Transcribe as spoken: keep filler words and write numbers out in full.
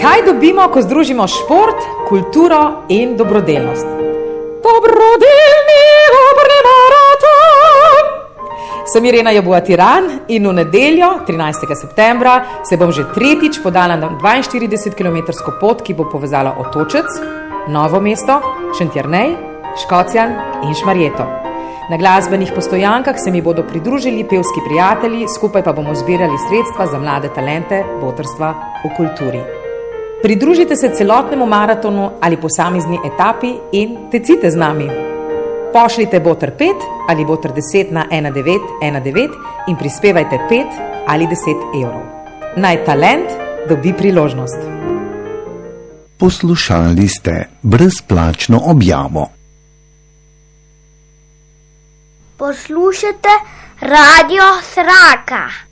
Kaj dobimo, ko združimo šport, kulturo in dobrodelnost? Dobrodelni obrni maraton! Sem Irena Jabuatiran in v nedeljo, trinajstega septembra, se bom že tretjič podala na dvainštiridesetkilometrsko pot, ki bo povezala Otočec, Novo mesto, Šentjernej, Škocjan in Šmarjeto. Na glasbenih postojankah se mi bodo pridružili pevski prijatelji, skupaj pa bomo zbirali sredstva za mlade talente botrstva v kulturi. Pridružite se celotnemu maratonu ali posamezni etapi in tecite z nami. Pošljite Botr pet ali Botr deset na ena devet ena devet in prispevajte pet ali deset evrov. Naj talent dobi priložnost. Poslušali ste brezplačno objavo. Poslušajte Radio Sraka.